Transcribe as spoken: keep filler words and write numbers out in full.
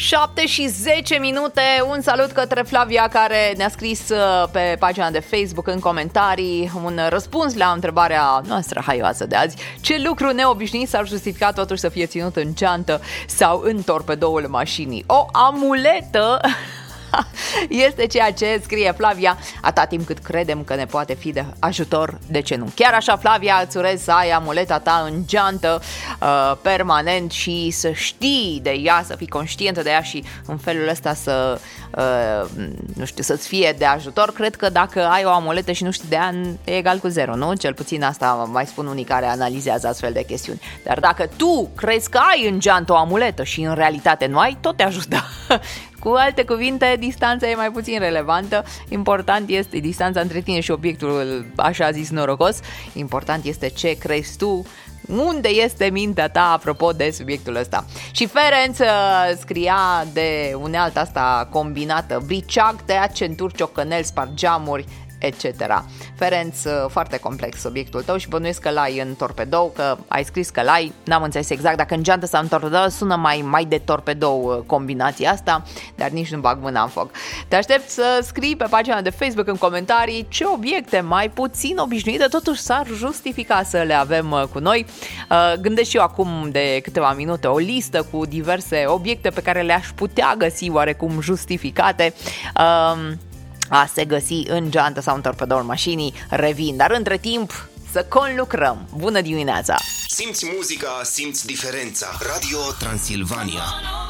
șapte și zece minute, un salut către Flavia care ne-a scris pe pagina de Facebook în comentarii un răspuns la întrebarea noastră haioasă de azi. Ce lucru neobișnuit s-ar justifica totuși să fie ținut în geantă sau în torpedoul mașinii? O amuletă este ceea ce scrie Flavia, atâta timp cât credem că ne poate fi de ajutor, de ce nu? Chiar așa, Flavia, îți urez să ai amuleta ta în geantă uh, permanent și să știi de ea, să fii conștientă de ea și în felul ăsta să, uh, nu știu, să-ți fie de ajutor. Cred că dacă ai o amuletă și nu știi de ea, e egal cu zero, nu? Cel puțin asta mai spun unii care analizează astfel de chestiuni. Dar dacă tu crezi că ai în geantă o amuletă și în realitate nu ai, tot te ajută. Cu alte cuvinte, distanța e mai puțin relevantă. Important este distanța între tine și obiectul așa zis norocos. Important este ce crezi tu, unde este mintea ta apropo de subiectul ăsta. Și Ferenc scria de unealta asta combinată: briceag, tăiat centuri, ciocăneli, spart geamuri, et cetera. Ferenc, foarte complex subiectul tău și bănuiesc că l-ai în torpedou, că ai scris că l-ai, n-am înțeles exact dacă în geantă sau în torpedou, sună mai, mai de torpedou combinația asta, dar nici nu bag mâna în foc. Te aștept să scrii pe pagina de Facebook în comentarii ce obiecte mai puțin obișnuite totuși s-ar justifica să le avem cu noi. Gândesc și eu acum de câteva minute o listă cu diverse obiecte pe care le-aș putea găsi oarecum justificate a se găsi în geantă sau în torpedoul mașinii. Revin, dar între timp să conlucrăm. Bună dimineața! Simți muzica, simți diferența. Radio Transilvania.